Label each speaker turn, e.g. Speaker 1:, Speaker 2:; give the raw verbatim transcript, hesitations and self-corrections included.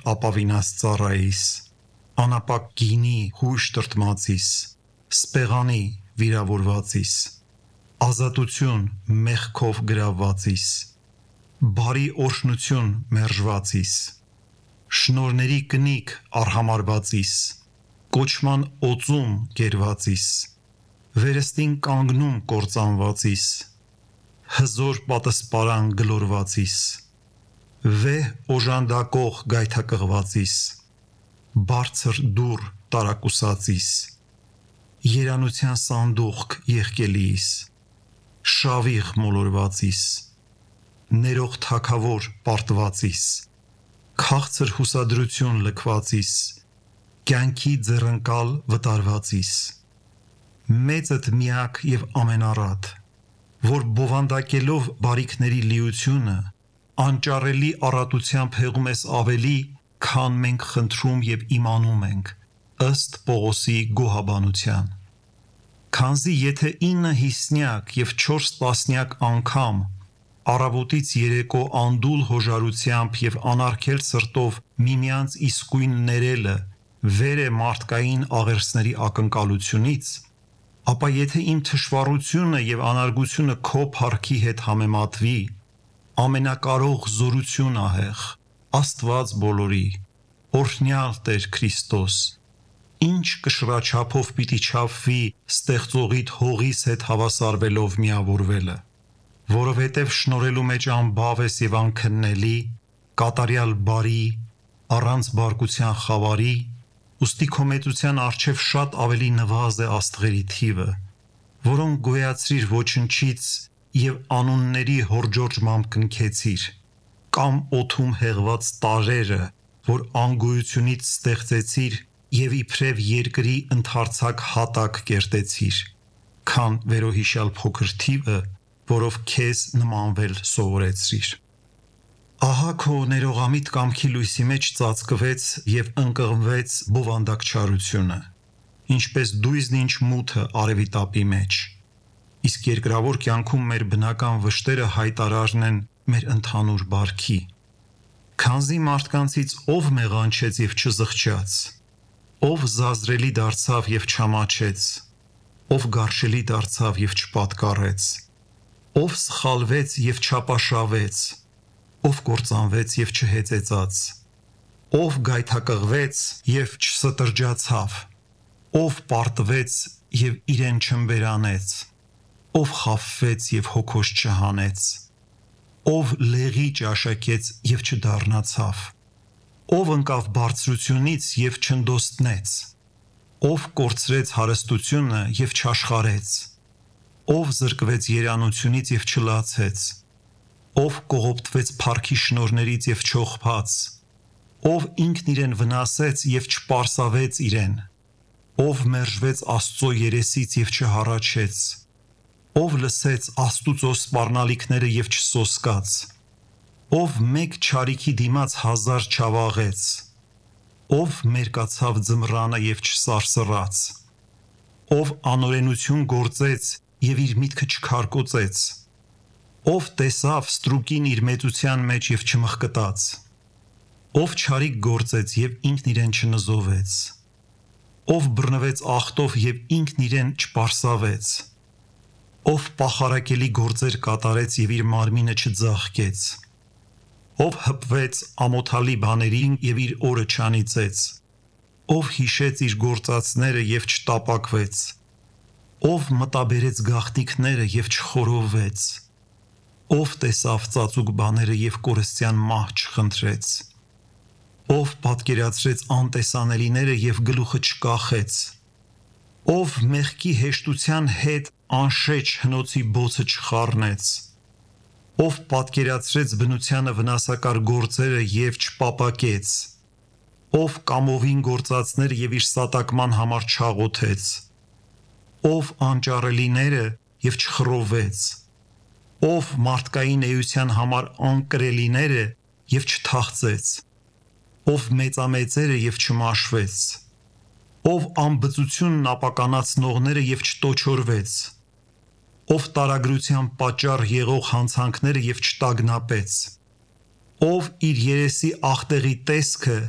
Speaker 1: ապավինած ծառայիս, անապակ գինի հույժ տրտմածիս, սպեղանի վիրավորվածիս, ազատություն մեղքով գրավվածիս, բարի օրհնություն մերժվածիս, շնորհների կնիկ արհամարվածիս, կոչման օծում գերվածիս, վերստին կանգնում կործանվածիս, հզոր պատսպարան գլորվածիս, վեհ օժանդակող գայթակղվածիս, բարձր դուռ տարակուսածիս, երանության սանդուղք եղկելիս, շավիղ մոլորվածիս, ներող թագավոր պարտվածիս, քաղցր հուսադրություն լքվածիս, կյանքի ձեռնկալ վտարվածիս, մեծդ միակ և ամենառատ, որ բովանդակելով բարիքների լիությունը, անճարելի առատությամբ հեղում ես ավելի, քան մենք խնդրում և իմանում ենք, ըստ Պողոսի գոհաբանության։ Քանզի եթե ինը հիսնյակ և չորս տասնյակ անգամ առավոտից երեկո անդուլ հոժարությամբ և անարգել սրտով միմյանց իսկույն ներելը վեր է մարդկային աղերսների ակնկալությունից, ապա եթե իմ թշվառությունը և անարգությունը քո փառքի հետ համեմատվի, ամենակարող զորություն ահեղ, Աստված բոլորի, օրհնյալ Տեր Քրիստոս, ինչ կշռաչափով պիտի չափվի ստեղծողիդ հողիս հետ հավասարվելով միավորվելը, որովհետև շնորհելու մեջ անբավ ես և անքննելի, կատարյալ բարի, առանց բարկության խավարի, ուստի քո մեծության առջև շատ ավելի նվազ է աստղերի թիվը, որոնք գոյացրիր ոչնչից և անունների հորջորջմամբ կնքեցիր, կամ օդում հեղված տարրերը, որ անգոյությունից ստեղծեցիր և իբրև երկրի ընդարձակ հատակ կերտեցիր, քան վերոհիշյալ փոքր թիվը, որով քեզ նմանվել սովորեցրիր։ Ահա քո ներողամիտ կամքի լույսի մեջ ծածկվեց և ընկղմվեց բովանդակչարությունը, ինչպես դույզն ինչ մութը արևի տապի մեջ, իսկ երկրավոր կյանքում մեր բնական վշտերը հայտարարն են մեր ընդհանուր բարքի։ Քանզի մարդկանցից ով մեղանչեց և չզղջաց, ով զազրելի դարձավ և չամաչեց, ով գարշելի դարձավ և չպատկառեց, ով սխալվեց և չապաշավեց, ով կործանվեց և չհեծեծաց, ով գայթակղվեց և չստրջացավ, ով պարտվեց և իրեն չըմբերանեց, ով խաբվեց և հոգոց չհանեց, ով լեղի ճաշակեց և չդառնացավ, ով ընկավ բարձրությունից և չընդոտնեց, ով կորցրեց հարստությունը և չաշխարեց, ով զրկվեց երանությունից և չլացեց, ով կողոպտվեց փառքի շնորհներից և չողբաց, ով ինքն իրեն վնասեց և չպարսավեց իրեն, ով մերժվեց Աստծո երեսից և չհառաչեց, ով լսեց Աստուծո սպառնալիքները և չսոսկաց, ով մեկ չարիքի դիմաց հազար չավաղեց, ով մերկացավ ձմռանը և չսարսռաց, ով անօրենություն գործեց և իր միտքը չքարկոծեց, ով տեսավ ստրուկին իր մեծության մեջ և չմխկտաց, ով չարիք գործեց և ինքն իրեն չնզովեց, ով բռնվեց ախտով և ինքն իրեն չպարսավեց, ով պախարակելի գործեր կատարեց և իր մարմինը չձաղկեց, ով հպվեց ամոթալի բաներին և իր օրը չանիծեց, ով հիշեց իր գործածները և չտապակվեց, ով մտաբերեց գաղտնիքները և չխորովվեց, ով տեսավ ծածուկ բաները և կորստյան մահ չխնդրեց, ով պատկերացրեց անտեսանելիները և գլուխը չկախեց, ով մեղքի հեշտության հետ անշեչ հնոցի բոցը չխառնեց, ով պատկերացրեց բնությանը վնասակար գործերը և չպապակեց, ով կամովին գործածները և իր սատակման համար չաղոթեց, ով անճարելիները և չխռովվեց, ով մարդկային էության համար անկրելիները և չթախծեց, ով մեծամեծերը և չմաշվեց, ով անբծությունն ապականացնողները և չտոչորվեց, ով տարագրության պատճառ եղող հանցանքները և չտագնապեց, ով իր երեսի ախտեղի տեսքը